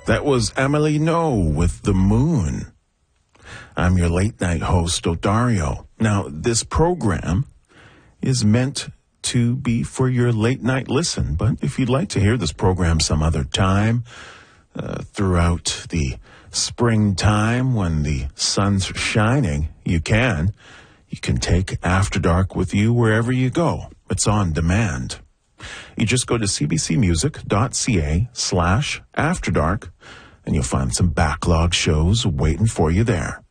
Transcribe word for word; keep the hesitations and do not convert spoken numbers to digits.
That was Emily No with The Moon. I'm your late night host, Odario. Now, this program is meant to be for your late night listen, but if you'd like to hear this program some other time, uh, throughout the springtime when the sun's shining, you can. You can take After Dark with you wherever you go. It's on demand. You just go to cbcmusic.ca slash After Dark, and you'll find some backlog shows waiting for you there.